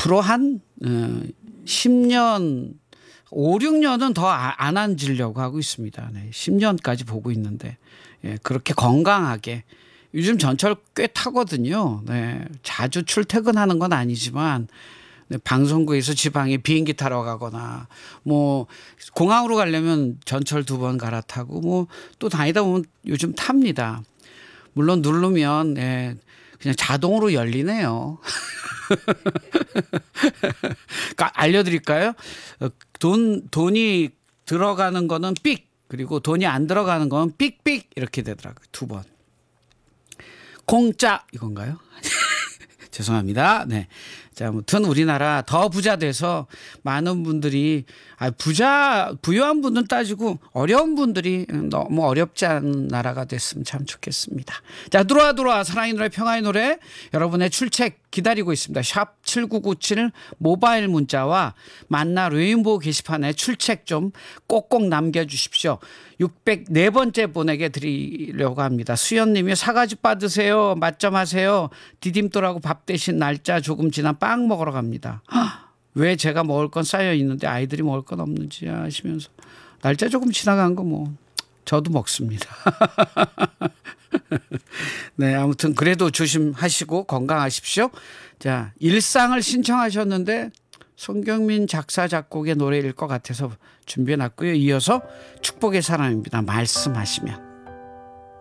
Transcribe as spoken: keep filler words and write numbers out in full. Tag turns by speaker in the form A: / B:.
A: 앞으로 한 십 년, 오, 육 년은 더 안 앉으려고 하고 있습니다. 네, 십 년까지 보고 있는데 예, 그렇게 건강하게 요즘 전철 꽤 타거든요. 네, 자주 출퇴근하는 건 아니지만 네, 방송국에서 지방에 비행기 타러 가거나 뭐 공항으로 가려면 전철 두 번 갈아타고 뭐 또 다니다 보면 요즘 탑니다. 물론 누르면 예, 그냥 자동으로 열리네요. 알려드릴까요? 돈, 돈이 들어가는 거는 삑, 그리고 돈이 안 들어가는 거는 삑삑 이렇게 되더라고요. 두 번. 공짜 이건가요? 죄송합니다. 네. 자, 아무튼 우리나라 더 부자 돼서 많은 분들이 아, 부자, 부유한 분들 따지고 어려운 분들이 너무 어렵지 않은 나라가 됐으면 참 좋겠습니다. 자, 들어와, 들어와. 사랑의 노래, 평화의 노래. 여러분의 출첵 기다리고 있습니다. 샵 칠구구칠 모바일 문자와 만나 레인보우 게시판에 출첵 좀 꼭꼭 남겨주십시오. 육백사 번째 분에게 드리려고 합니다. 수연님이 사과즙 받으세요. 맛점하세요. 디딤돌하고 밥 대신 날짜 조금 지난 빵 먹으러 갑니다. 헉, 왜 제가 먹을 건 쌓여 있는데 아이들이 먹을 건 없는지 하시면서 날짜 조금 지나간 거 뭐 저도 먹습니다. 네, 아무튼 그래도 조심하시고 건강하십시오. 자, 일상을 신청하셨는데 손경민 작사 작곡의 노래일 것 같아서 준비해 놨고요. 이어서 축복의 사람입니다. 말씀하시면.